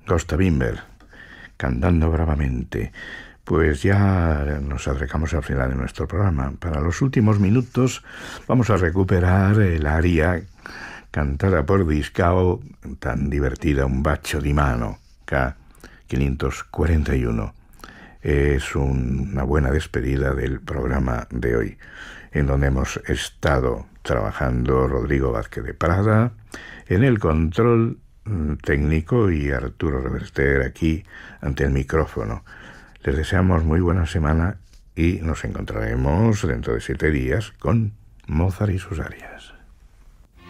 Gösta Wimber, cantando bravamente. Pues ya nos acercamos al final de nuestro programa. Para los últimos minutos vamos a recuperar el aria cantada por Discao, tan divertida, Un bacio di mano, K541. Es una buena despedida del programa de hoy, en donde hemos estado trabajando Rodrigo Vázquez de Prada en el control técnico y Arturo Reverter aquí ante el micrófono. Les deseamos muy buena semana y nos encontraremos dentro de 7 días con Mozart y sus arias.